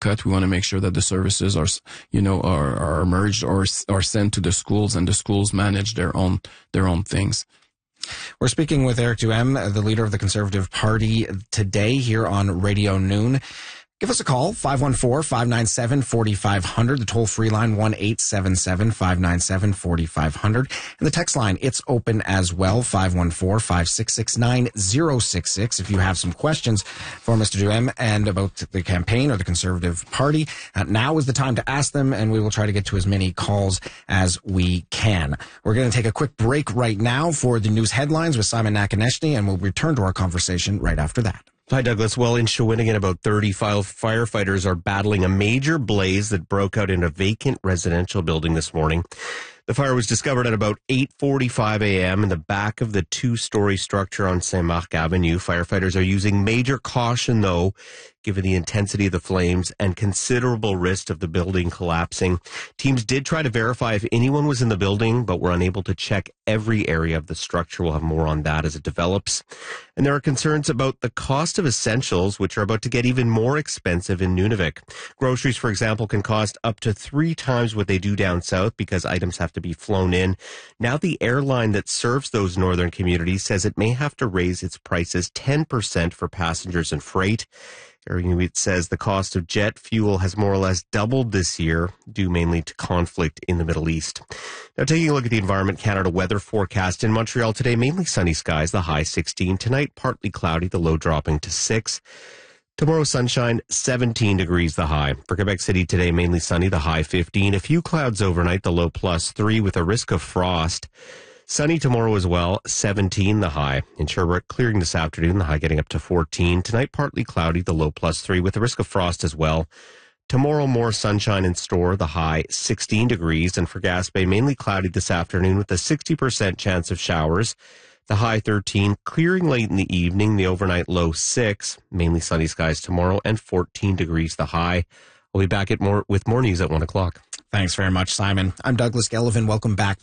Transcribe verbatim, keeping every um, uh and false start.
cut. We want to make sure that the services are, you know, are, are merged or are sent to the schools, and the schools manage their own their own things. We're speaking with Eric Duhem, the leader of the Conservative Party, today here on Radio Noon. Give us a call, five one four, five nine seven, four five zero zero, the toll-free line, one eight seven seven, five nine seven, four five zero zero, and the text line, it's open as well, five one four, five six six, nine zero six six. If you have some questions for Mister Duhem and about the campaign or the Conservative Party, uh, now is the time to ask them, and we will try to get to as many calls as we can. We're going to take a quick break right now for the news headlines with Simon Nakonechny, and we'll return to our conversation right after that. Hi, Douglas. Well, in Shawinigan, about thirty firefighters are battling a major blaze that broke out in a vacant residential building this morning. The fire was discovered at about eight forty-five a.m. in the back of the two-story structure on Saint Marc Avenue. Firefighters are using major caution, though, given the intensity of the flames and considerable risk of the building collapsing. Teams did try to verify if anyone was in the building, but were unable to check every area of the structure. We'll have more on that as it develops. And there are concerns about the cost of essentials, which are about to get even more expensive in Nunavik. Groceries, for example, can cost up to three times what they do down south because items have to be flown in. Now the airline that serves those northern communities says it may have to raise its prices ten percent for passengers and freight. Air Inuit says the cost of jet fuel has more or less doubled this year, due mainly to conflict in the Middle East. Now, taking a look at the Environment Canada weather forecast in Montreal today, mainly sunny skies, the high sixteen. Tonight, partly cloudy, the low dropping to six. Tomorrow, sunshine, seventeen degrees, the high. For Quebec City today, mainly sunny, the high fifteen. A few clouds overnight, the low plus three, with a risk of frost. Sunny tomorrow as well, seventeen the high. In Sherbrooke, clearing this afternoon, the high getting up to fourteen. Tonight, partly cloudy, the low plus three, with a risk of frost as well. Tomorrow, more sunshine in store, the high sixteen degrees. And for Gaspé, mainly cloudy this afternoon with a sixty percent chance of showers. The high thirteen, clearing late in the evening, the overnight low six. Mainly sunny skies tomorrow, and fourteen degrees the high. We'll be back at more with more news at one o'clock. Thanks very much, Simon. I'm Douglas Gelvin. Welcome back